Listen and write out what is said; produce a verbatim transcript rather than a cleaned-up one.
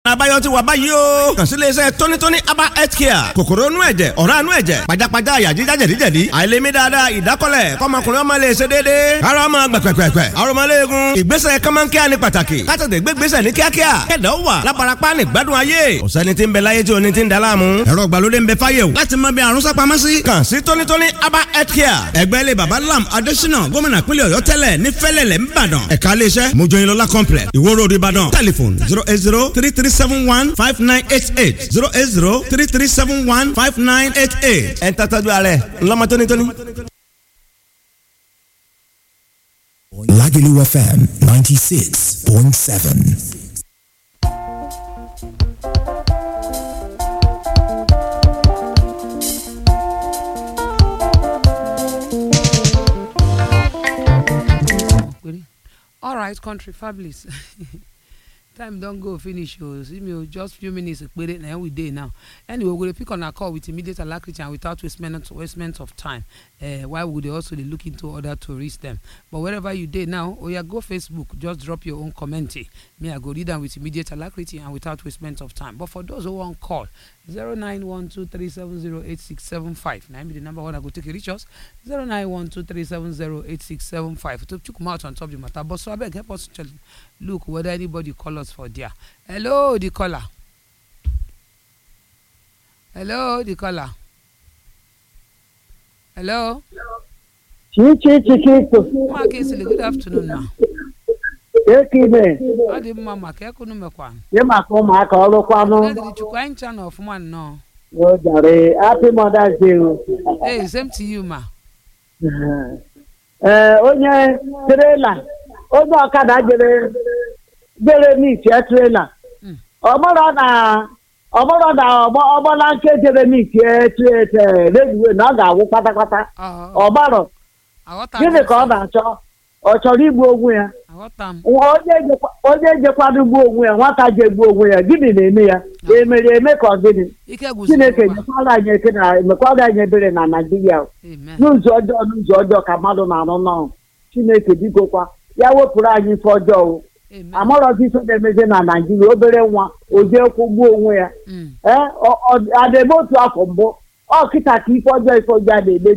Abayo ti wà báyìí o. Kàn sí iléeṣẹ́ tónítóní Aba Health Care. Kòkòrò inú ẹ̀jẹ̀, ọ̀rá inú ẹ̀jẹ̀, pajápajá àyà jíjá jẹ̀díjẹ̀dí. Àìlèmí dáadáa, ìdákọ́lẹ̀, kọ́mọkùnrin ọmọ lè ṣe déédéé. Ara ọmọ gbẹ̀pẹ̀pẹ̀pẹ̀. Arọmọléegun. Ìgbésẹ̀ kọ́mọ́nkíá ni pàtàkì. Kátàtẹ̀ gbé gbésẹ̀ ní kíákíá. Kẹ̀dọ̀ wà lábarapá ní gbádùn ayé. Ọ̀sẹ́ni tí ń bẹ láyé tí oní ti ń daláàmú. Ẹ̀rọ ìgbàlódé ń bẹ fáyé o. Láti mọ bí àrùn sápamọ́ sí. Kàn sí tónítóní Aba Health Care. Ẹgbẹ́ ilé baba Lam Adésínà gómìnà pínlẹ̀ Ọ̀yọ́ tẹ́lẹ̀ ní Fẹ́lẹ́lẹ̀ Ńbàdàn. Ẹ̀ka iléeṣẹ́ Mojoyinlọ́lá complex. Ìwó road Ìbàdàn. Telephone zero eight zero three three seven one five nine eight eight zero eight zero three three seven one five nine eight eight. ẹ ń tọ́jú alẹ́ ńlọ́mọ tónítóní. Lagelu F M ninety-six point seven. All right, country families. Time don't go finish. Oh, see me just few minutes. Put it now we day now. Anyway, we're gonna pick on our call with immediate alacrity and without wastement wastement of time. Uh, why would they also they look into order to reach them? But wherever you day now, or you go Facebook, just drop your own comment. Me, I go read them with immediate alacrity and without wastement of time. But for those who want call, zero nine one two three seven zero eight six seven five. Now be the number one I go take a reach us. Zero nine one two three seven zero eight six seven five. To check them out on top of the matter. But so I beg help us to look whether anybody call us for there. Hello, the caller. Hello, the caller. Hello. Chichi Chiquito. Ma Kesile, good afternoon, ma. Ekime. Adi mama, keko no mekwan. Ye mako maka olo kwano. Let the chukwan channel of man no. Oh, jare. Happy Mother's Day. Hey, same to you, ma. Eh, onye trailer. Onye ọkada jere jere meet ya trailer. Ọmọrọ na ọmọrọ na ọmọla nke jere meet ya trailer railway na ọ ga-awụ pátápátá. Ọgbaro. Gịnị ka ọ na-achọ? Ọ chọrọ igbu onwe ya. Onye ejekwana ugbu onwe ya, nwata ji egbu onwe ya, gịnị na-eme ya? Emere eme ka ọ gịnị? Chineke nyekwara anyị eke na emekwara anyị ebere na Naịjirịa. N'ụzọ ọjọọ n'ụzọ ọjọọ ka mmadụ na-arụ n'ọrụ. Chineke bikokwa ya wepụrụ anyị ife ọjọọ. Amọrọzi ife na-emezi na Naịjirịa, obere nwa o jee kwụgbuo onwe ya. Ee, adịbe otu afọ mbụ ọ kịta ka ife ọjọọ ife ọjọọ na-eme